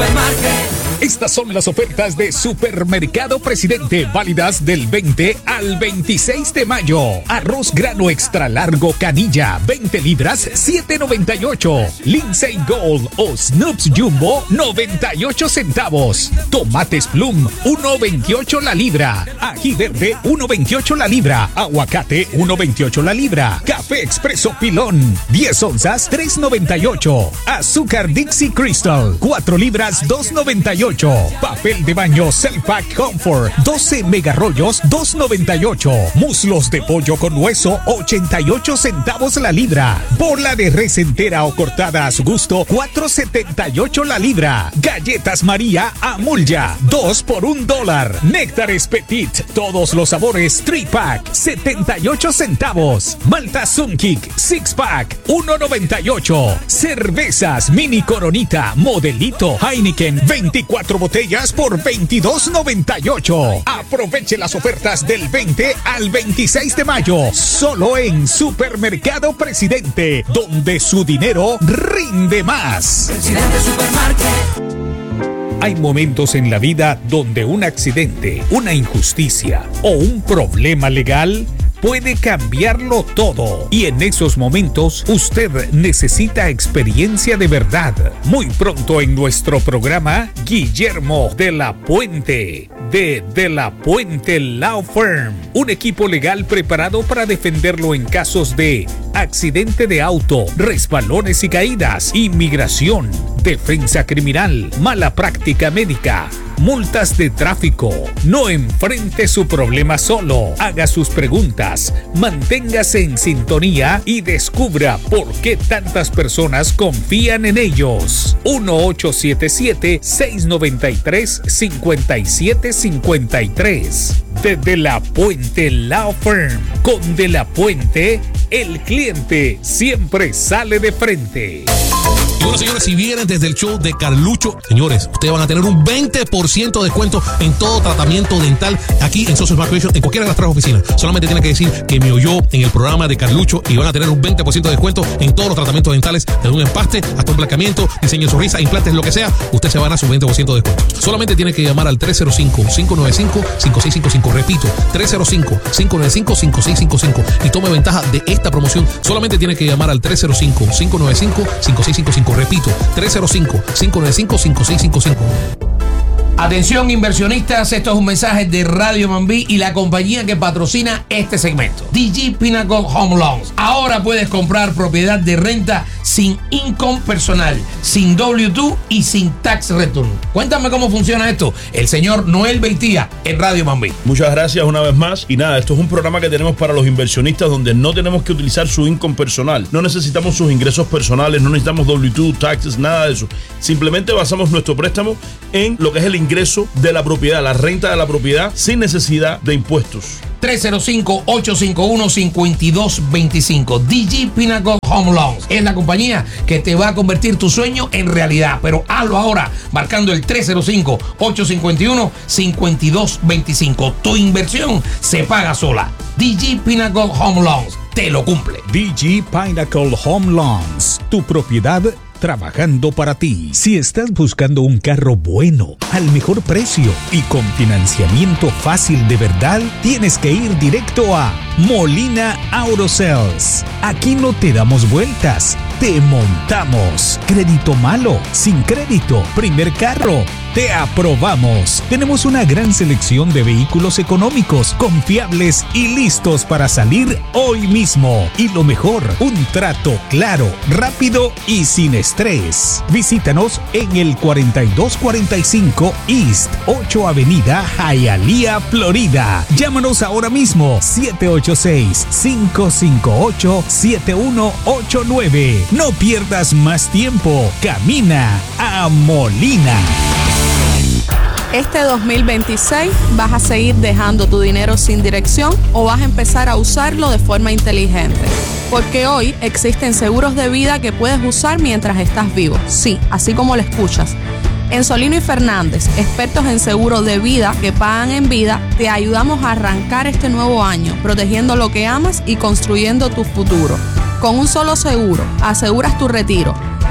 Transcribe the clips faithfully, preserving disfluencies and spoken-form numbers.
Supermarket. Estas son las ofertas de Supermercado Presidente, válidas del veinte al veintiséis de mayo. Arroz grano extra largo canilla, veinte libras, siete noventa y ocho. Lindsay Gold o Snoops Jumbo, noventa y ocho centavos. Tomates Plum, uno veintiocho la libra. Ají verde, uno veintiocho la libra. Aguacate, uno veintiocho la libra. Café Expreso Pilón, diez onzas, tres noventa y ocho. Azúcar Dixie Crystal, cuatro libras, dos noventa y ocho. Papel de baño Cellpack Comfort, doce megarollos, dos noventa y ocho. Muslos de pollo con hueso, ochenta y ocho centavos la libra. Bola de res entera o cortada a su gusto, cuatro setenta y ocho la libra. Galletas María Amulya, dos por un dólar. Néctares Petit, todos los sabores, tres pack, setenta y ocho centavos. Malta Sunkik, six pack, uno noventa y ocho. Cervezas Mini Coronita, Modelito Heineken, veinticuatro botellas por veintidós noventa y ocho. Aproveche las ofertas del veinte al veintiséis de mayo, solo en Supermercado Presidente, donde su dinero rinde más. Presidente Supermarket. Hay momentos en la vida donde un accidente, una injusticia o un problema legal puede cambiarlo todo. Y en esos momentos usted necesita experiencia de verdad. Muy pronto en nuestro programa, Guillermo de la Puente, de De la Puente Law Firm. Un equipo legal preparado para defenderlo en casos de accidente de auto, resbalones y caídas, inmigración, defensa criminal, mala práctica médica, multas de tráfico. No enfrente su problema solo. Haga sus preguntas, manténgase en sintonía y descubra por qué tantas personas confían en ellos. uno ocho siete siete, seis nueve tres, cinco siete cinco tres. De De la Puente Law Firm. Con De la Puente, el cliente siempre sale de frente. Y bueno, señores, si vienen desde el show de Carlucho, señores, ustedes van a tener un veinte por ciento de descuento en todo tratamiento dental aquí en Social Smart Creation, en cualquiera de las tres oficinas. Solamente tienen que decir que me oyó en el programa de Carlucho y van a tener un veinte por ciento de descuento en todos los tratamientos dentales, desde un empaste hasta un blanqueamiento, diseño de sonrisa, implantes, lo que sea. Usted se va a ganar su veinte por ciento de descuento. Solamente tiene que llamar al tres cero cinco, cinco nueve cinco, cinco seis cinco cinco. Repito, tres cero cinco, cinco nueve cinco, cinco seis cinco cinco y tome ventaja de esta promoción. Solamente tiene que llamar al tres cero cinco, cinco nueve cinco, cinco seis cinco cinco. Repito, tres cero cinco, cinco nueve cinco, cinco seis cinco cinco. Atención inversionistas, esto es un mensaje de Radio Mambí y la compañía que patrocina este segmento, D G Pinnacle Home Loans. Ahora puedes comprar propiedad de renta sin income personal, sin W dos y sin tax return. Cuéntame cómo funciona esto. El señor Noel Beitía en Radio Mambí. Muchas gracias una vez más. Y nada, esto es un programa que tenemos para los inversionistas donde no tenemos que utilizar su income personal. No necesitamos sus ingresos personales, no necesitamos W dos, taxes, nada de eso. Simplemente basamos nuestro préstamo en lo que es el ingreso de la propiedad, la renta de la propiedad, sin necesidad de impuestos. tres cero cinco, ocho cinco uno, cinco dos dos cinco. D G Pinnacle Home Loans es la compañía que te va a convertir tu sueño en realidad. Pero hazlo ahora marcando el tres cero cinco, ocho cinco uno, cinco dos dos cinco. Tu inversión se paga sola. D G Pinnacle Home Loans te lo cumple. D G Pinnacle Home Loans, tu propiedad trabajando para ti. Si estás buscando un carro bueno, al mejor precio y con financiamiento fácil de verdad, tienes que ir directo a Molina Auto Sales. Aquí no te damos vueltas, te montamos. Crédito malo, sin crédito, primer carro, te aprobamos. Tenemos una gran selección de vehículos económicos, confiables y listos para salir hoy mismo. Y lo mejor, un trato claro, rápido y sin estrés. Visítanos en el cuarenta y dos cuarenta y cinco East ocho Avenida, Hialeah, Florida. Llámanos ahora mismo, siete ocho seis, cinco cinco ocho, siete uno ocho nueve. No pierdas más tiempo. Camina a Molina. Este dos mil veintiséis, ¿vas a seguir dejando tu dinero sin dirección o vas a empezar a usarlo de forma inteligente? Porque hoy existen seguros de vida que puedes usar mientras estás vivo. Sí, así como lo escuchas. En Solino y Fernández, expertos en seguros de vida que pagan en vida, te ayudamos a arrancar este nuevo año, protegiendo lo que amas y construyendo tu futuro. Con un solo seguro, aseguras tu retiro.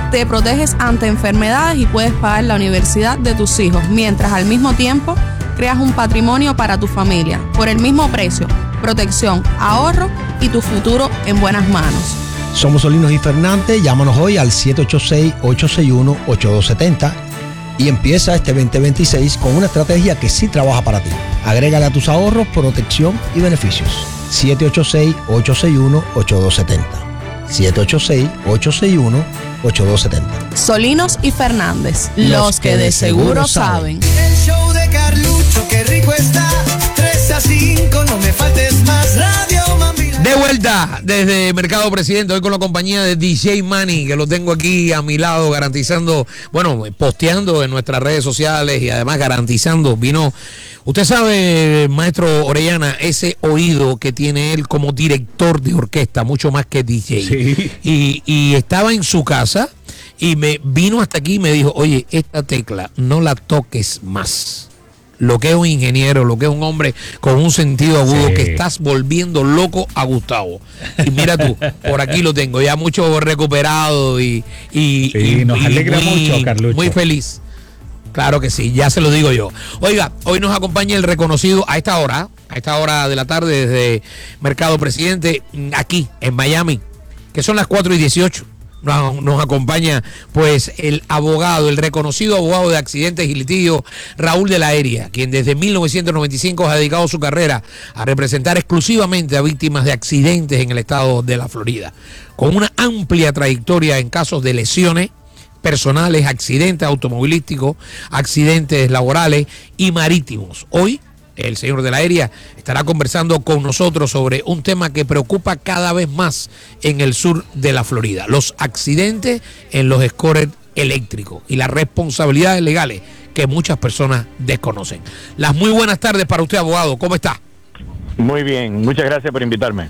te proteges ante enfermedades y puedes pagar la universidad de tus hijos, mientras al mismo tiempo creas un patrimonio para tu familia. Por el mismo precio, protección, ahorro y tu futuro en buenas manos. Somos Solinos y Fernández. Llámanos hoy al siete ocho seis, ocho seis uno, ocho dos siete cero y empieza este veinte veintiséis con una estrategia que sí trabaja para ti. Agrégale a tus ahorros protección y beneficios. siete ocho seis, ocho seis uno, ocho dos siete cero. siete ocho seis, ocho seis uno, ocho dos siete cero. Solinos y Fernández, los, los que de seguro saben. El show de Carlucho, qué rico está. tres a cinco, no me faltes más. Radio Mambí. De vuelta desde Mercado Presidente, hoy con la compañía de D J Manny, que lo tengo aquí a mi lado garantizando, bueno, posteando en nuestras redes sociales y además garantizando, vino, usted sabe, maestro Orellana, ese oído que tiene él como director de orquesta, mucho más que D J. Sí. Y, y estaba en su casa y me vino hasta aquí y me dijo, oye, esta tecla no la toques más. Lo que es un ingeniero, lo que es un hombre con un sentido agudo, sí, que estás volviendo loco a Gustavo. Y mira tú, por aquí lo tengo, ya mucho recuperado y, y, sí, y nos y alegra muy, mucho, Carlucho. Muy feliz. Claro que sí, ya se lo digo yo. Oiga, hoy nos acompaña el reconocido a esta hora, a esta hora de la tarde desde Mercado Presidente, aquí en Miami, que son las cuatro y dieciocho. Nos, nos acompaña pues el abogado, el reconocido abogado de accidentes y litigios, Raúl de la Aérea, quien desde mil novecientos noventa y cinco ha dedicado su carrera a representar exclusivamente a víctimas de accidentes en el estado de la Florida, con una amplia trayectoria en casos de lesiones personales, accidentes automovilísticos, accidentes laborales y marítimos. Hoy el señor de la Aérea estará conversando con nosotros sobre un tema que preocupa cada vez más en el sur de la Florida: los accidentes en los scooters eléctricos y las responsabilidades legales que muchas personas desconocen. Las muy buenas tardes para usted, abogado. ¿Cómo está? Muy bien, muchas gracias por invitarme.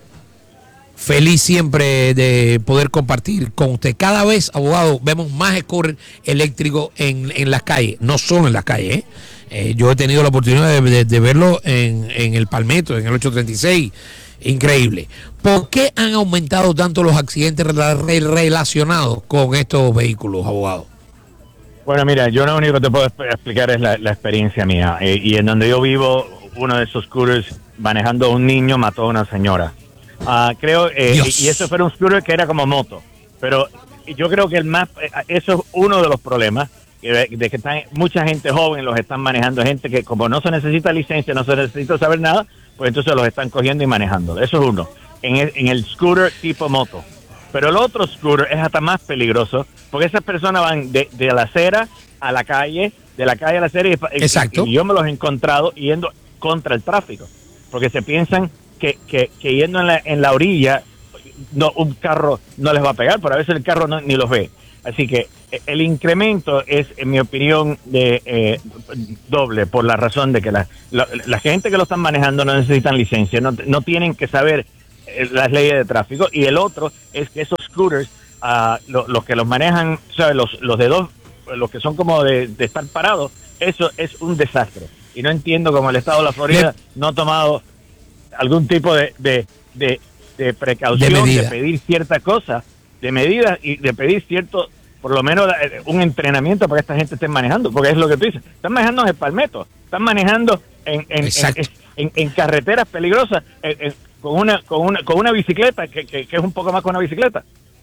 Feliz siempre de poder compartir con usted. Cada vez, abogado, vemos más scooters eléctricos en, en las calles, no solo en las calles, ¿eh? Eh, yo he tenido la oportunidad de, de, de verlo en, en el Palmetto, en el ochocientos treinta y seis. Increíble. ¿Por qué han aumentado tanto los accidentes re relacionados con estos vehículos, abogado? Bueno, mira, yo lo único que te puedo explicar es la, la experiencia mía. Eh, y en donde yo vivo, uno de esos scooters manejando a un niño mató a una señora. Uh, creo, eh, y, y eso fue un scooter que era como moto. Pero yo creo que el más, eh, eso es uno de los problemas. De, de que están, mucha gente joven los están manejando, gente que como no se necesita licencia, no se necesita saber nada, pues entonces los están cogiendo y manejando. Eso es uno, en el, en el scooter tipo moto. Pero el otro scooter es hasta más peligroso, porque esas personas van de, de la acera a la calle, de la calle a la acera, y, exacto, y yo me los he encontrado yendo contra el tráfico, porque se piensan que, que, que yendo en la, en la orilla, no, un carro no les va a pegar, pero a veces el carro no, ni los ve. Así que el incremento es, en mi opinión, de eh, doble, por la razón de que la, la, la gente que lo están manejando no necesitan licencia, no, no tienen que saber eh, las leyes de tráfico. Y el otro es que esos scooters, uh, lo, los que los manejan, ¿sabes? Los, los de dos, los que son como de, de estar parados, eso es un desastre. Y no entiendo cómo el estado de la Florida no ha tomado algún tipo de, de, de, de precaución, de, de pedir cierta cosa, de medidas y de pedir cierto, por lo menos un entrenamiento para que esta gente esté manejando, porque es lo que tú dices, están manejando en el Palmetto, están manejando en, en, en, en, en carreteras peligrosas, en, en, con una con una con una bicicleta que, que, que es un poco más que una bicicleta.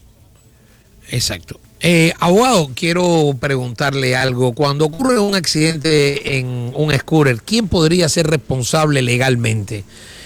Exacto. Eh, abogado, quiero preguntarle algo. Cuando ocurre un accidente en un scooter, ¿quién podría ser responsable legalmente?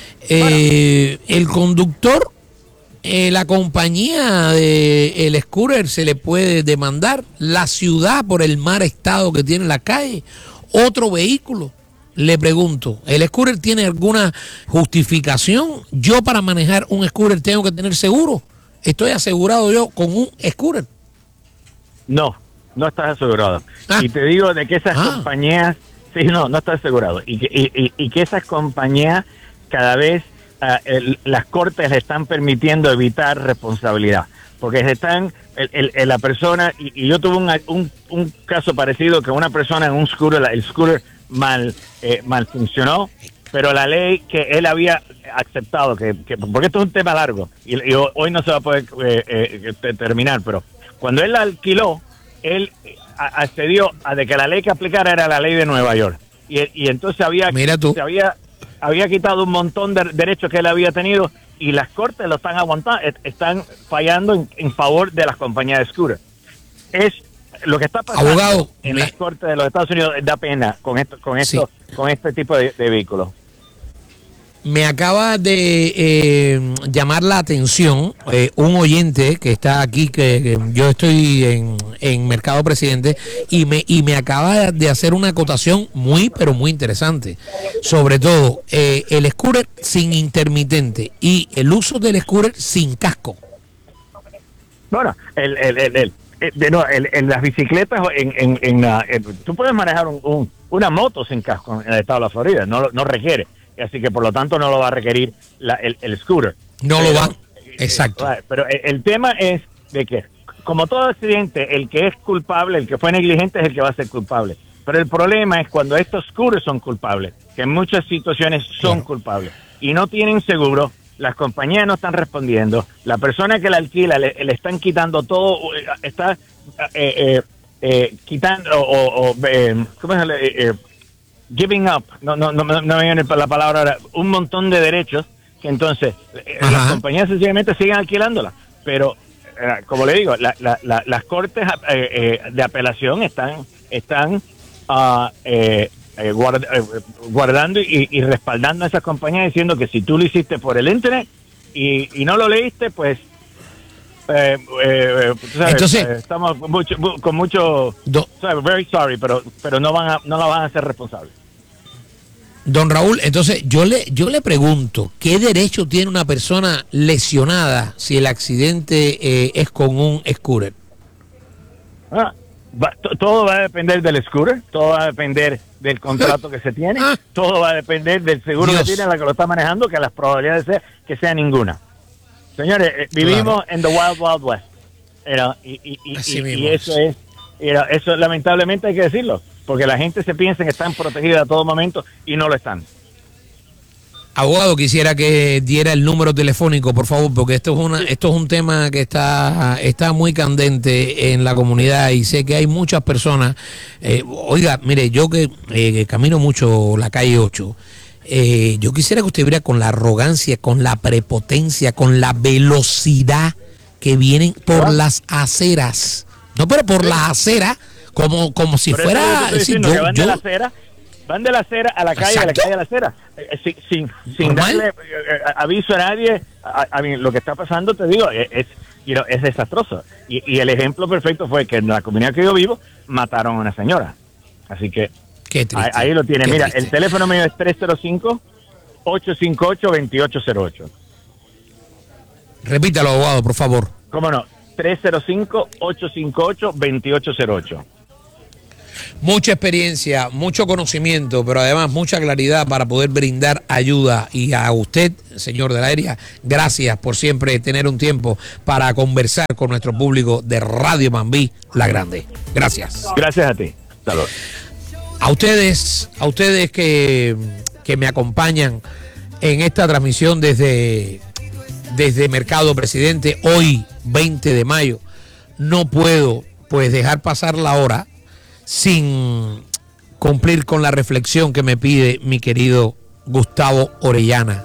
Eh, bueno. ¿El conductor? Eh, ¿La compañía de el scooter se le puede demandar? ¿La ciudad por el mal estado que tiene la calle? ¿Otro vehículo? Le pregunto, ¿el scooter tiene alguna justificación? Yo para manejar un scooter tengo que tener seguro. ¿Estoy asegurado yo con un scooter? No, no estás asegurado. Ah. Y te digo de que esas ah. compañías, sí, no, no estás asegurado. Y que, y, y, y que esas compañías cada vez Uh, el, las cortes le están permitiendo evitar responsabilidad, porque se están el, el, el, la persona y, y yo tuve un, un, un caso parecido, que una persona en un scooter, el scooter mal eh, mal funcionó, pero la ley que él había aceptado, que, que porque esto es un tema largo y, y hoy no se va a poder eh, eh, terminar, pero Cuando él la alquiló, él accedió a de que la ley que aplicara era la ley de Nueva York. Y, y entonces había, Mira tú. se había, había quitado un montón de derechos que él había tenido y las cortes lo están aguantando, están fallando en, en favor de las compañías de scooter. Es lo que está pasando Abogado, en me... las cortes de los Estados Unidos, da pena con esto, con esto, sí. con este tipo de, de vehículos. Me acaba de eh, llamar la atención eh, un oyente que está aquí, que, que yo estoy en, en Mercado Presidente, y me, y me acaba de hacer una acotación muy, pero muy interesante. Sobre todo, eh, el scooter sin intermitente y el uso del scooter sin casco. Bueno, el, el, el, el, el, de, no, el, en las bicicletas, en, en, en, la, en, tú puedes manejar un, un, una moto sin casco en el estado de la Florida, no, no requiere. Así que por lo tanto no lo va a requerir la, el, el scooter. No pero, lo va, exacto. Pero el, el tema es de que, como todo accidente, el que es culpable, el que fue negligente es el que va a ser culpable. Pero el problema es cuando estos scooters son culpables, que en muchas situaciones son claro. culpables, y no tienen seguro, las compañías no están respondiendo, la persona que la alquila le, le están quitando todo, está eh, eh, eh, quitando, o, o eh, ¿cómo se llama? Eh, eh, giving up, no, no, no, no me viene la palabra ahora, un montón de derechos que entonces Ajá. las compañías sencillamente siguen alquilándolas, pero eh, como le digo, la, la, la, las cortes eh, eh, de apelación están están uh, eh, eh, guard, eh, guardando y, y respaldando a esas compañías diciendo que si tú lo hiciste por el internet y, y no lo leíste, pues Eh, eh, ¿sabes? Entonces eh, estamos con mucho, con mucho do, ¿sabes? Very sorry, pero pero no van a no la van a hacer responsable. Don Raúl, entonces yo le yo le pregunto, ¿qué derecho tiene una persona lesionada si el accidente eh, es con un scooter? Ah, va, to, todo va a depender del scooter, todo va a depender del contrato que se tiene, ah, todo va a depender del seguro Dios. que tiene la que lo está manejando, que las probabilidades sea que sea ninguna. Señores, eh, vivimos en claro. the wild wild west, you know, y, y, y, y, y eso es, you know, eso lamentablemente hay que decirlo, porque la gente se piensa que están protegidas a todo momento y no lo están. Abogado, quisiera que diera el número telefónico, por favor, porque esto es una, esto es un tema que está, está muy candente en la comunidad y sé que hay muchas personas. Eh, oiga, mire, yo que, eh, que camino mucho la calle ocho. Eh, yo quisiera que usted viera con la arrogancia, con la prepotencia, con la velocidad que vienen por ¿Ah? las aceras. No, pero por ¿Sí? las aceras, como, como si por fuera... Eso decir, yo, yo, van, yo, de la acera, van de la acera a la calle, ¿Exacto? de la calle a la acera, eh, sin, sin, sin darle eh, aviso a nadie. A, a mí, lo que está pasando, te digo, es, es, you know, es desastroso. Y, y el ejemplo perfecto fue que en la comunidad que yo vivo mataron a una señora. Así que... Qué triste, ahí, ahí lo tiene. Mira, triste. El teléfono mío es tres cero cinco, ocho cinco ocho, dos ocho cero ocho. Repítalo, abogado, por favor. ¿Cómo no? tres cero cinco, ocho cinco ocho, dos ocho cero ocho. Mucha experiencia, mucho conocimiento, pero además mucha claridad para poder brindar ayuda. Y a usted, señor de la Aérea, gracias por siempre tener un tiempo para conversar con nuestro público de Radio Mambí La Grande. Gracias. Gracias a ti. Saludos. A ustedes, a ustedes que, que me acompañan en esta transmisión desde, desde Mercado Presidente, hoy veinte de mayo, no puedo pues dejar pasar la hora sin cumplir con la reflexión que me pide mi querido Gustavo Orellana.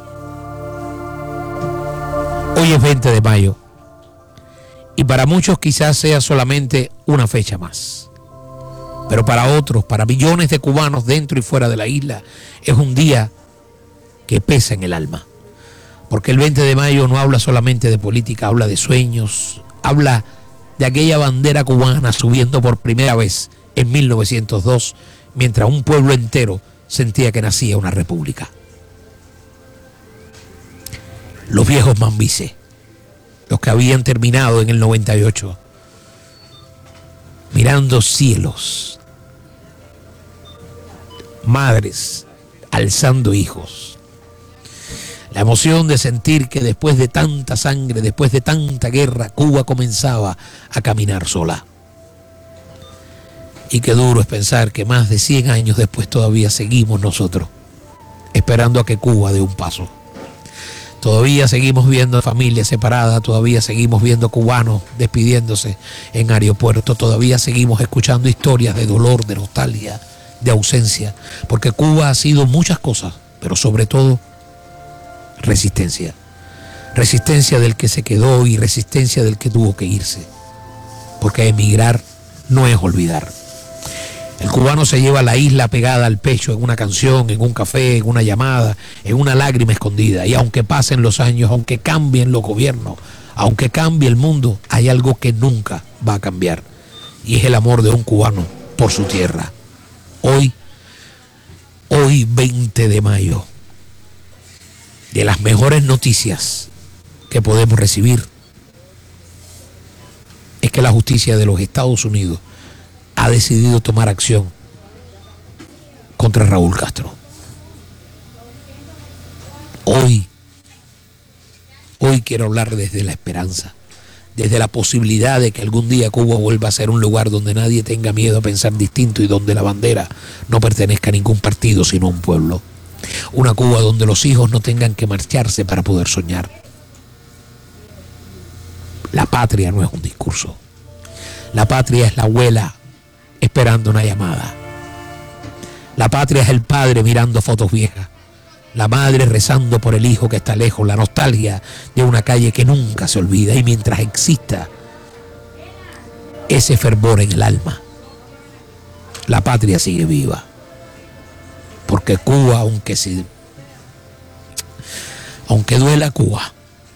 Hoy es veinte de mayo y para muchos quizás sea solamente una fecha más. Pero para otros, para millones de cubanos dentro y fuera de la isla, es un día que pesa en el alma. Porque el veinte de mayo no habla solamente de política, habla de sueños, habla de aquella bandera cubana subiendo por primera vez en mil novecientos dos, mientras un pueblo entero sentía que nacía una república. Los viejos mambises, los que habían terminado en el noventa y ocho, mirando cielos, madres alzando hijos, la emoción de sentir que después de tanta sangre, después de tanta guerra, Cuba comenzaba a caminar sola. Y qué duro es pensar que más de cien años después todavía seguimos nosotros esperando a que Cuba dé un paso. Todavía seguimos viendo familias separadas, todavía seguimos viendo cubanos despidiéndose en aeropuertos, todavía seguimos escuchando historias de dolor, de nostalgia, de ausencia, porque Cuba ha sido muchas cosas, pero sobre todo resistencia. Resistencia del que se quedó y resistencia del que tuvo que irse, porque emigrar no es olvidar. El cubano se lleva la isla pegada al pecho en una canción, en un café, en una llamada, en una lágrima escondida. Y aunque pasen los años, aunque cambien los gobiernos, aunque cambie el mundo, hay algo que nunca va a cambiar. Y es el amor de un cubano por su tierra. Hoy, hoy veinte de mayo, de las mejores noticias que podemos recibir es que la justicia de los Estados Unidos ha decidido tomar acción contra Raúl Castro. Hoy, hoy quiero hablar desde la esperanza, desde la posibilidad de que algún día Cuba vuelva a ser un lugar donde nadie tenga miedo a pensar distinto y donde la bandera no pertenezca a ningún partido sino a un pueblo. Una Cuba donde los hijos no tengan que marcharse para poder soñar. La patria no es un discurso. La patria es la abuela esperando una llamada. La patria es el padre mirando fotos viejas. La madre rezando por el hijo que está lejos. La nostalgia de una calle que nunca se olvida. Y mientras exista ese fervor en el alma, la patria sigue viva. Porque Cuba, aunque se, aunque duela Cuba,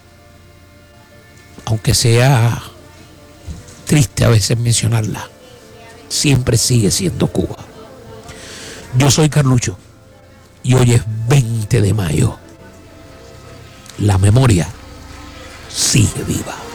aunque sea triste a veces mencionarla, siempre sigue siendo Cuba. Yo soy Carlucho y hoy es veinte de mayo. La memoria sigue viva.